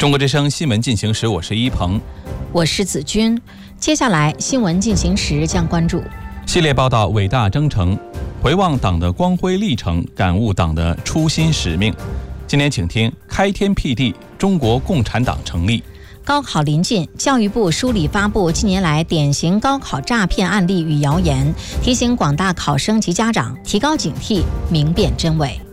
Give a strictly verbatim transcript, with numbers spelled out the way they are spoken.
中国之声新闻进行时，我是一鹏， 我是子君。接下来新闻进行时将关注系列报道：伟大征程，回望党的光辉历程，感悟党的初心使命。今天请听开天辟地，中国共产党成立。 高考临近，教育部梳理发布近年来典型高考诈骗案例与谣言，提醒广大考生及家长提高警惕，明辨真伪。